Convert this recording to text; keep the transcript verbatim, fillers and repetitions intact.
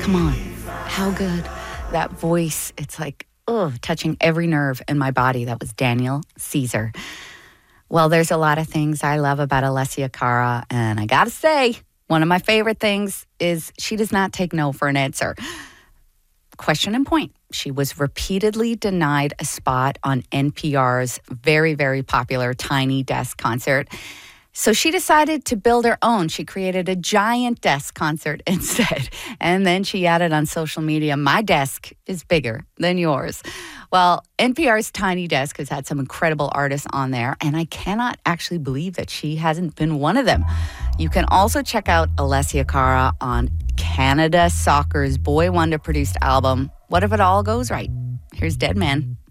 Come on. How good. That voice, it's like, ugh, touching every nerve in my body. That was Daniel Caesar. Well, there's a lot of things I love about Alessia Cara, and I gotta say, one of my favorite things is she does not take no for an answer. Question and point. She was repeatedly denied a spot on N P R's very, very popular Tiny Desk concert. So she decided to build her own. She created a giant desk concert instead. And then she added on social media, my desk is bigger than yours. Well, N P R's Tiny Desk has had some incredible artists on there, and I cannot actually believe that she hasn't been one of them. You can also check out Alessia Cara on Canada Soccer's Boy Wonder produced album, What If It All Goes Right? Here's Dead Man.